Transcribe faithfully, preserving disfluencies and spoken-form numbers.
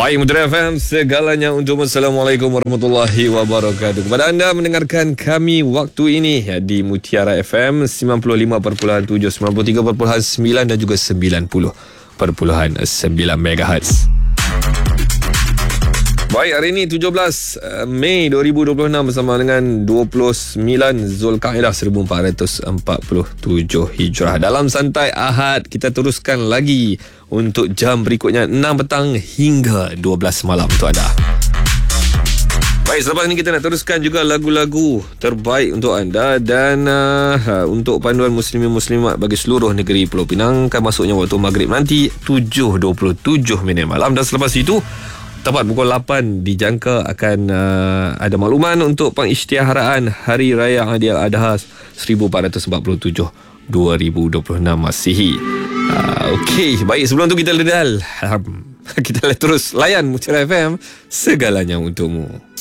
Baik, Mutiara F M, segalanya untuk Assalamualaikum warahmatullahi wabarakatuh. Kepada anda mendengarkan kami waktu ini ya, di Mutiara F M sembilan puluh lima perpuluhan tujuh, sembilan puluh tiga perpuluhan sembilan dan juga sembilan puluh perpuluhan sembilan megahertz. Baik, hari ini tujuh belas Mei dua ribu dua puluh enam bersama dengan dua puluh sembilan Zulkaidah seribu empat ratus empat puluh tujuh Hijrah. Dalam Santai Ahad, kita teruskan lagi untuk jam berikutnya enam petang hingga dua belas malam untuk anda. Baik, selepas ini kita nak teruskan juga lagu-lagu terbaik untuk anda. Dan uh, untuk panduan muslimin muslimat bagi seluruh negeri Pulau Pinang, akan masuknya waktu maghrib nanti tujuh dua puluh tujuh minit malam. Dan selepas itu tepat pukul lapan dijangka akan uh, ada makluman untuk pengisytiharaan Hari Raya Aidiladha seribu empat ratus empat puluh tujuh dua ribu dua puluh enam Masihi. Uh, Okey, baik, sebelum tu kita ledal. Kita terus layan Mutiara F M, segalanya untukmu.